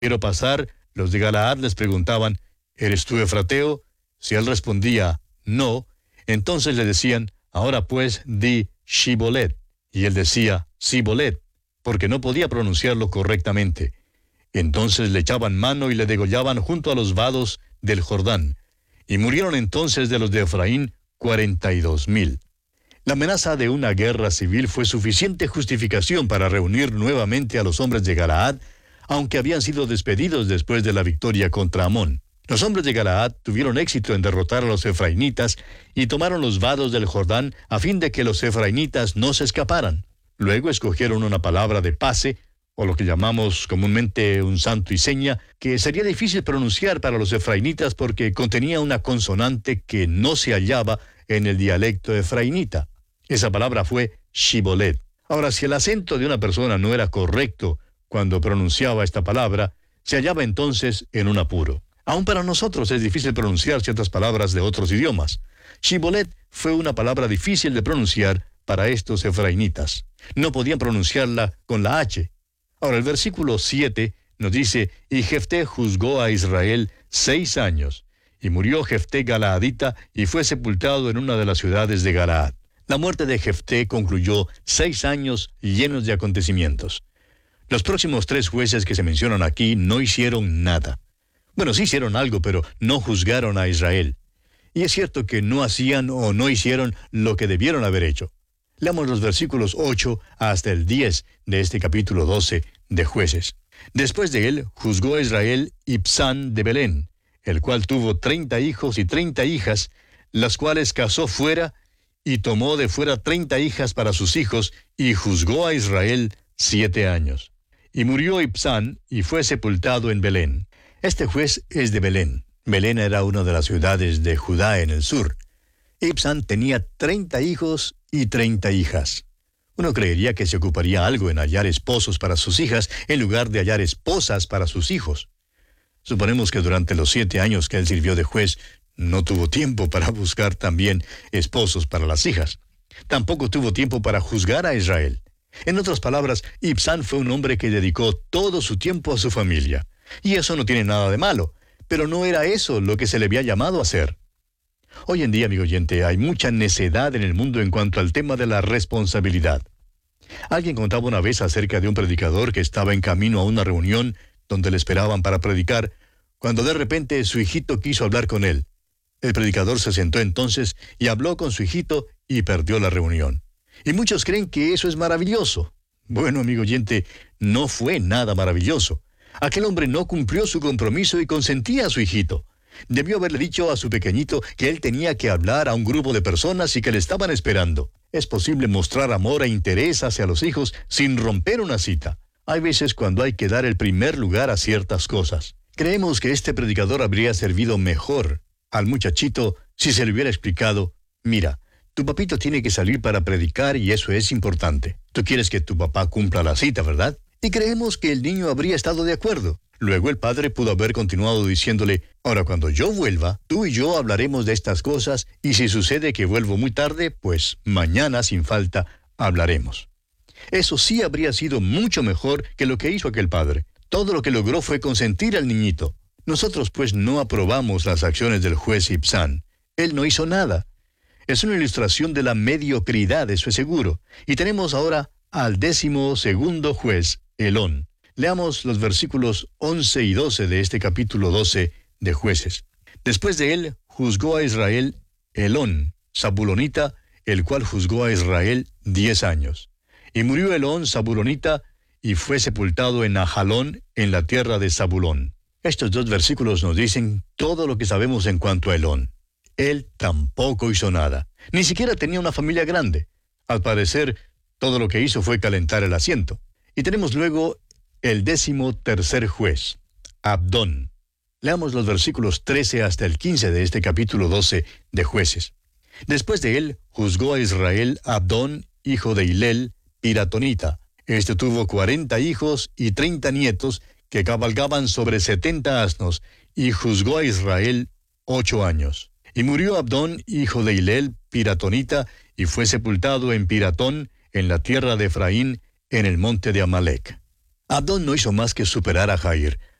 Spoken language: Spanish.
Quiero pasar, los de Galaad les preguntaban, ¿eres tú efrateo? Si él respondía, no, entonces le decían, ahora pues di Shibolet. Y él decía, Sibolet, porque no podía pronunciarlo correctamente. Entonces le echaban mano y le degollaban junto a los vados del Jordán. Y murieron entonces de los de Efraín 42,000. La amenaza de una guerra civil fue suficiente justificación para reunir nuevamente a los hombres de Galaad, aunque habían sido despedidos después de la victoria contra Amón. Los hombres de Galaad tuvieron éxito en derrotar a los efraimitas y tomaron los vados del Jordán a fin de que los efraimitas no se escaparan. Luego escogieron una palabra de pase, o lo que llamamos comúnmente un santo y seña, que sería difícil pronunciar para los efraimitas porque contenía una consonante que no se hallaba en el dialecto efraimita. Esa palabra fue Shibolet. Ahora, si el acento de una persona no era correcto cuando pronunciaba esta palabra, se hallaba entonces en un apuro. Aún para nosotros es difícil pronunciar ciertas palabras de otros idiomas. Shibolet fue una palabra difícil de pronunciar para estos efraimitas. No podían pronunciarla con la H. Ahora, el versículo 7 nos dice, y Jefté juzgó a Israel 6 años, y murió Jefté Galaadita, y fue sepultado en una de las ciudades de Galaad. La muerte de Jefté concluyó 6 años llenos de acontecimientos. Los próximos 3 jueces que se mencionan aquí no hicieron nada. Bueno, sí hicieron algo, pero no juzgaron a Israel. Y es cierto que no hacían o no hicieron lo que debieron haber hecho. Leamos los versículos 8 hasta el 10 de este capítulo 12 de Jueces. Después de él, juzgó a Israel Ibzán de Belén, el cual tuvo 30 hijos y 30 hijas, las cuales casó fuera, y tomó de fuera 30 hijas para sus hijos, y juzgó a Israel 7 años. Y murió Ibzán, y fue sepultado en Belén. Este juez es de Belén. Belén era una de las ciudades de Judá en el sur. Ibzán tenía 30 hijos y 30 hijas. Uno creería que se ocuparía algo en hallar esposos para sus hijas en lugar de hallar esposas para sus hijos. Suponemos que durante los 7 años que él sirvió de juez, no tuvo tiempo para buscar también esposos para las hijas. Tampoco tuvo tiempo para juzgar a Israel. En otras palabras, Ibzán fue un hombre que dedicó todo su tiempo a su familia. Y eso no tiene nada de malo, pero no era eso lo que se le había llamado a hacer. Hoy en día, amigo oyente, hay mucha necedad en el mundo en cuanto al tema de la responsabilidad. Alguien contaba una vez acerca de un predicador que estaba en camino a una reunión donde le esperaban para predicar, cuando de repente su hijito quiso hablar con él. El predicador se sentó entonces y habló con su hijito y perdió la reunión. Y muchos creen que eso es maravilloso. Bueno, amigo oyente, no fue nada maravilloso. Aquel hombre no cumplió su compromiso y consentía a su hijito. Debió haberle dicho a su pequeñito que él tenía que hablar a un grupo de personas y que le estaban esperando. Es posible mostrar amor e interés hacia los hijos sin romper una cita. Hay veces cuando hay que dar el primer lugar a ciertas cosas. Creemos que este predicador habría servido mejor al muchachito si se le hubiera explicado, mira, tu papito tiene que salir para predicar y eso es importante. Tú quieres que tu papá cumpla la cita, ¿verdad? Y creemos que el niño habría estado de acuerdo. Luego el padre pudo haber continuado diciéndole, ahora cuando yo vuelva, tú y yo hablaremos de estas cosas y si sucede que vuelvo muy tarde, pues mañana sin falta hablaremos. Eso sí habría sido mucho mejor que lo que hizo aquel padre. Todo lo que logró fue consentir al niñito. Nosotros pues no aprobamos las acciones del juez Ibzán. Él no hizo nada. Es una ilustración de la mediocridad, eso es seguro. Y tenemos ahora al 12º juez, Elón. Leamos los versículos 11 y 12 de este capítulo 12 de Jueces. Después de él, juzgó a Israel Elón, Zabulonita, el cual juzgó a Israel 10 años. Y murió Elón, Zabulonita, y fue sepultado en Ajalón, en la tierra de Zabulón. Estos 2 versículos nos dicen todo lo que sabemos en cuanto a Elón. Él tampoco hizo nada. Ni siquiera tenía una familia grande. Al parecer, todo lo que hizo fue calentar el asiento. Y tenemos luego el 13º juez, Abdón. Leamos los versículos 13 hasta el 15 de este capítulo 12 de Jueces. Después de él, juzgó a Israel Abdón, hijo de Hilel, piratonita. Este tuvo 40 hijos y 30 nietos que cabalgaban sobre 70 asnos, y juzgó a Israel 8 años. Y murió Abdón, hijo de Hilel, piratonita, y fue sepultado en Piratón, en la tierra de Efraín, en el monte de Amalec. Abdón no hizo más que superar a Jair.